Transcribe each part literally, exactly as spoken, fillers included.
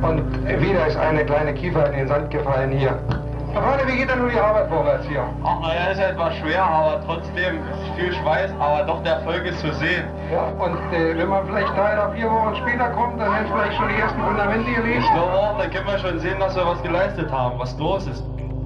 Und wieder ist eine kleine Kiefer in den Sand gefallen hier. Herr Freunde, wie geht denn nun die Arbeit vorwärts hier? Ach, naja, ist etwas schwer, aber trotzdem ist viel Schweiß, aber doch der Erfolg ist zu sehen. Ja, und äh, wenn man vielleicht drei oder vier Wochen später kommt, dann sind vielleicht schon die ersten Fundamente gelegt. Ich glaube auch, dann können wir schon sehen, dass wir was geleistet haben, was los ist.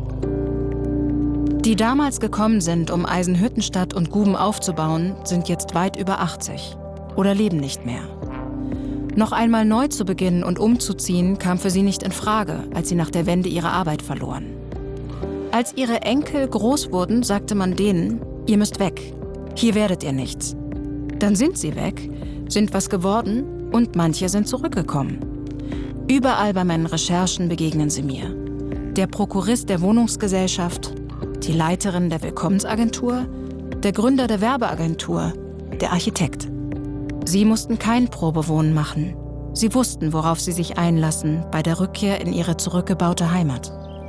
Die damals gekommen sind, um Eisenhüttenstadt und Guben aufzubauen, sind jetzt weit über achtzig oder leben nicht mehr. Noch einmal neu zu beginnen und umzuziehen, kam für sie nicht in Frage, als sie nach der Wende ihre Arbeit verloren. Als ihre Enkel groß wurden, sagte man denen, ihr müsst weg, hier werdet ihr nichts. Dann sind sie weg, sind was geworden und manche sind zurückgekommen. Überall bei meinen Recherchen begegnen sie mir. Der Prokurist der Wohnungsgesellschaft, die Leiterin der Willkommensagentur, der Gründer der Werbeagentur, der Architekt. Sie mussten kein Probewohnen machen. Sie wussten, worauf sie sich einlassen bei der Rückkehr in ihre zurückgebaute Heimat.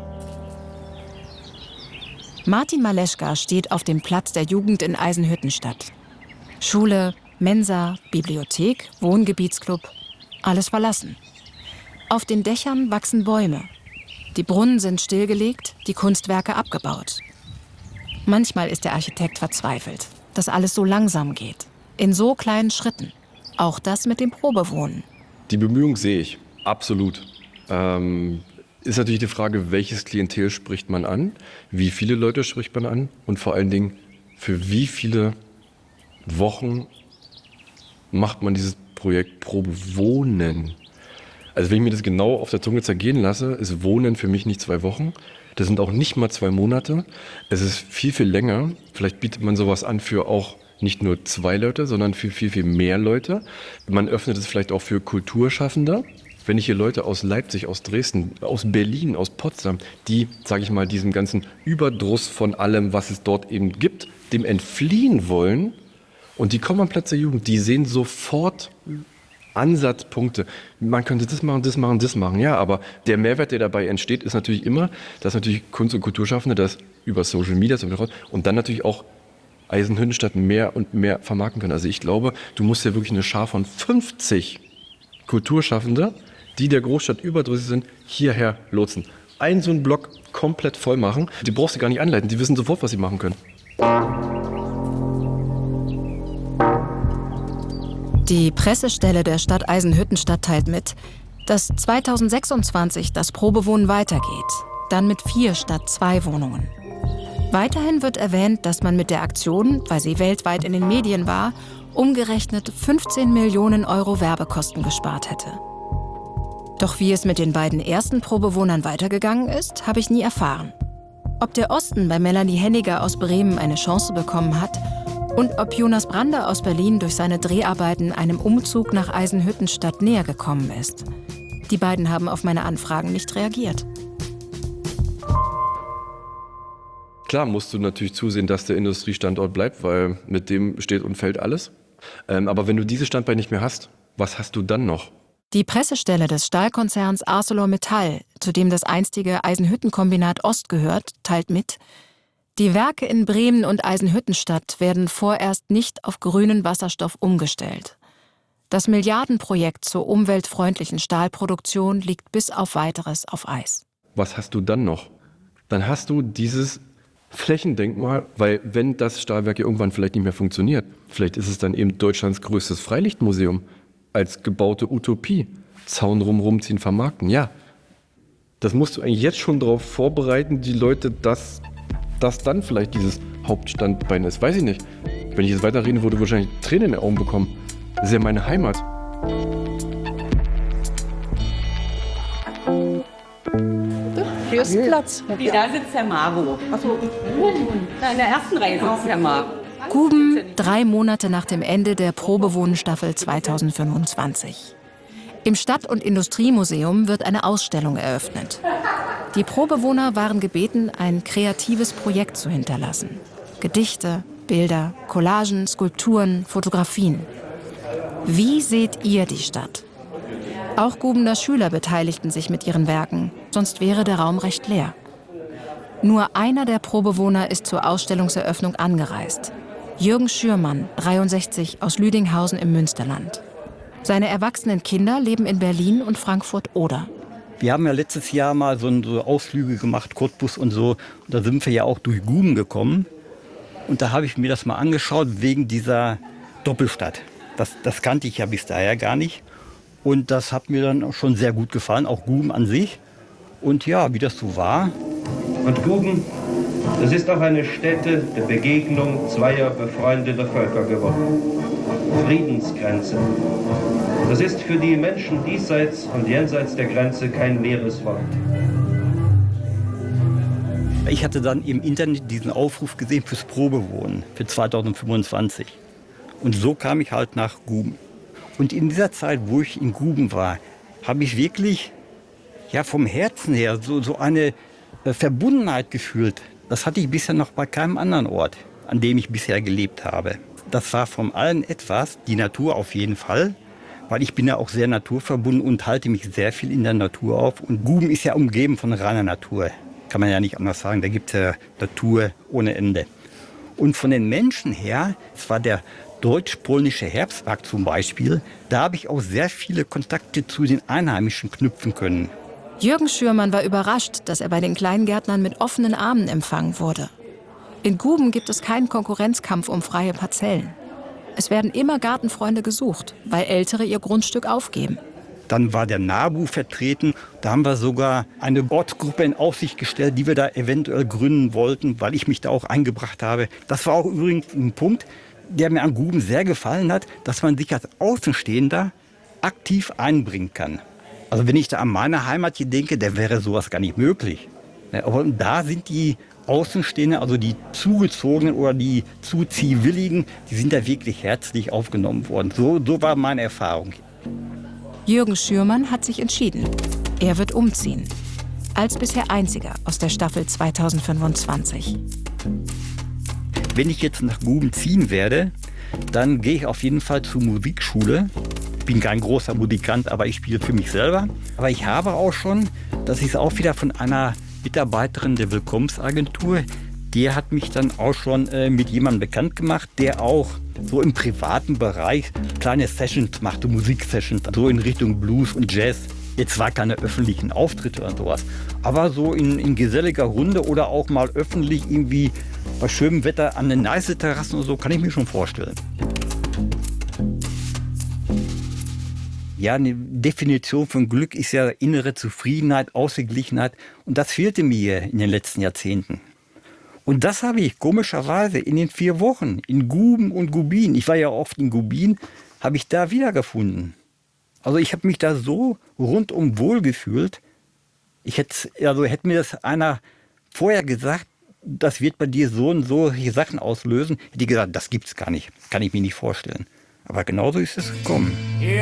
Martin Maleschka steht auf dem Platz der Jugend in Eisenhüttenstadt. Schule, Mensa, Bibliothek, Wohngebietsclub, alles verlassen. Auf den Dächern wachsen Bäume. Die Brunnen sind stillgelegt, die Kunstwerke abgebaut. Manchmal ist der Architekt verzweifelt, dass alles so langsam geht. In so kleinen Schritten. Auch das mit dem Probewohnen. Die Bemühung sehe ich, absolut. Ähm, ist natürlich die Frage, welches Klientel spricht man an, wie viele Leute spricht man an und vor allen Dingen, für wie viele Wochen macht man dieses Projekt Probewohnen. Also wenn ich mir das genau auf der Zunge zergehen lasse, ist Wohnen für mich nicht zwei Wochen. Das sind auch nicht mal zwei Monate. Es ist viel, viel länger. Vielleicht bietet man sowas an für auch nicht nur zwei Leute, sondern für viel, viel mehr Leute. Man öffnet es vielleicht auch für Kulturschaffende. Wenn ich hier Leute aus Leipzig, aus Dresden, aus Berlin, aus Potsdam, die, sage ich mal, diesem ganzen Überdruss von allem, was es dort eben gibt, dem entfliehen wollen und die kommen am Platz der Jugend, die sehen sofort Ansatzpunkte. Man könnte das machen, das machen, das machen. Ja, aber der Mehrwert, der dabei entsteht, ist natürlich immer, dass natürlich Kunst- und Kulturschaffende das über Social Media und dann natürlich auch Eisenhüttenstadt mehr und mehr vermarkten können. Also ich glaube, du musst ja wirklich eine Schar von fünfzig Kulturschaffende, die der Großstadt überdrüssig sind, hierher lotsen. Einen so einen Block komplett voll machen. Die brauchst du gar nicht anleiten, die wissen sofort, was sie machen können. Die Pressestelle der Stadt Eisenhüttenstadt teilt mit, dass zweitausendsechsundzwanzig das Probewohnen weitergeht. Dann mit vier statt zwei Wohnungen. Weiterhin wird erwähnt, dass man mit der Aktion, weil sie weltweit in den Medien war, umgerechnet fünfzehn Millionen Euro Werbekosten gespart hätte. Doch wie es mit den beiden ersten Probewohnern weitergegangen ist, habe ich nie erfahren. Ob der Osten bei Melanie Henniger aus Bremen eine Chance bekommen hat und ob Jonas Brander aus Berlin durch seine Dreharbeiten einem Umzug nach Eisenhüttenstadt näher gekommen ist. Die beiden haben auf meine Anfragen nicht reagiert. Klar musst du natürlich zusehen, dass der Industriestandort bleibt, weil mit dem steht und fällt alles. Ähm, aber wenn du diese Standbeine nicht mehr hast, was hast du dann noch? Die Pressestelle des Stahlkonzerns ArcelorMittal, zu dem das einstige Eisenhüttenkombinat Ost gehört, teilt mit: Die Werke in Bremen und Eisenhüttenstadt werden vorerst nicht auf grünen Wasserstoff umgestellt. Das Milliardenprojekt zur umweltfreundlichen Stahlproduktion liegt bis auf Weiteres auf Eis. Was hast du dann noch? Dann hast du dieses Flächendenkmal, weil wenn das Stahlwerk ja irgendwann vielleicht nicht mehr funktioniert, vielleicht ist es dann eben Deutschlands größtes Freilichtmuseum als gebaute Utopie. Zaun rumrum ziehen, vermarkten, ja. Das musst du eigentlich jetzt schon darauf vorbereiten, die Leute, dass das dann vielleicht dieses Hauptstandbein ist. Weiß ich nicht. Wenn ich jetzt weiterreden würde, wahrscheinlich Tränen in den Augen bekommen. Das ist ja meine Heimat. Hier ist Platz. Da sitzt der Margot. Achso, in der ersten Reihe sitzt der Margot. Guben, drei Monate nach dem Ende der Probewohnenstaffel zweitausendfünfundzwanzig. Im Stadt- und Industriemuseum wird eine Ausstellung eröffnet. Die Probewohner waren gebeten, ein kreatives Projekt zu hinterlassen. Gedichte, Bilder, Collagen, Skulpturen, Fotografien. Wie seht ihr die Stadt? Auch Gubener Schüler beteiligten sich mit ihren Werken, sonst wäre der Raum recht leer. Nur einer der Probewohner ist zur Ausstellungseröffnung angereist. Jürgen Schürmann, dreiundsechzig, aus Lüdinghausen im Münsterland. Seine erwachsenen Kinder leben in Berlin und Frankfurt-Oder. Wir haben ja letztes Jahr mal so, so Ausflüge gemacht, Cottbus und so. Und da sind wir ja auch durch Guben gekommen. Und da habe ich mir das mal angeschaut wegen dieser Doppelstadt. Das, das kannte ich ja bis daher gar nicht. Und das hat mir dann schon sehr gut gefallen, auch Guben an sich. Und ja, wie das so war. Und Guben, das ist auch eine Stätte der Begegnung zweier befreundeter Völker geworden. Friedensgrenze. Das ist für die Menschen diesseits und jenseits der Grenze kein leeres Wort. Ich hatte dann im Internet diesen Aufruf gesehen fürs Probewohnen für zweitausendfünfundzwanzig. Und so kam ich halt nach Guben. Und in dieser Zeit, wo ich in Guben war, habe ich wirklich ja, vom Herzen her so, so eine äh, Verbundenheit gefühlt. Das hatte ich bisher noch bei keinem anderen Ort, an dem ich bisher gelebt habe. Das war von allen etwas, die Natur auf jeden Fall, weil ich bin ja auch sehr naturverbunden und halte mich sehr viel in der Natur auf. Und Guben ist ja umgeben von reiner Natur. Kann man ja nicht anders sagen, da gibt es ja Natur ohne Ende. Und von den Menschen her, es war der deutsch-polnische Herbstmarkt zum Beispiel, da habe ich auch sehr viele Kontakte zu den Einheimischen knüpfen können. Jürgen Schürmann war überrascht, dass er bei den Kleingärtnern mit offenen Armen empfangen wurde. In Guben gibt es keinen Konkurrenzkampf um freie Parzellen. Es werden immer Gartenfreunde gesucht, weil Ältere ihr Grundstück aufgeben. Dann war der NABU vertreten. Da haben wir sogar eine Ortsgruppe in Aussicht gestellt, die wir da eventuell gründen wollten, weil ich mich da auch eingebracht habe. Das war auch übrigens ein Punkt, der mir an Guben sehr gefallen hat, dass man sich als Außenstehender aktiv einbringen kann. Also wenn ich da an meine Heimat hier denke, dann wäre sowas gar nicht möglich. Aber da sind die Außenstehenden, also die Zugezogenen oder die Zuziehwilligen, die sind da wirklich herzlich aufgenommen worden. So, so war meine Erfahrung. Jürgen Schürmann hat sich entschieden. Er wird umziehen. Als bisher einziger aus der Staffel zweitausendfünfundzwanzig. Wenn ich jetzt nach Guben ziehen werde, dann gehe ich auf jeden Fall zur Musikschule. Ich bin kein großer Musikant, aber ich spiele für mich selber. Aber ich habe auch schon, das ist auch wieder von einer Mitarbeiterin der Willkommensagentur, die hat mich dann auch schon äh, mit jemandem bekannt gemacht, der auch so im privaten Bereich kleine Sessions machte, Musiksessions, so in Richtung Blues und Jazz. Jetzt zwar keine öffentlichen Auftritte und sowas, aber so in, in geselliger Runde oder auch mal öffentlich irgendwie bei schönem Wetter an den nice Terrassen und so, kann ich mir schon vorstellen. Ja, eine Definition von Glück ist ja innere Zufriedenheit, Ausgeglichenheit. Und das fehlte mir in den letzten Jahrzehnten. Und das habe ich komischerweise in den vier Wochen in Guben und Gubin, ich war ja oft in Gubin, habe ich da wiedergefunden. Also ich habe mich da so rundum wohl gefühlt. Ich hätte, also hätte mir das einer vorher gesagt, das wird bei dir so und so Sachen auslösen, hätte ich gesagt, das gibt's gar nicht, kann ich mir nicht vorstellen. Aber genauso ist es gekommen.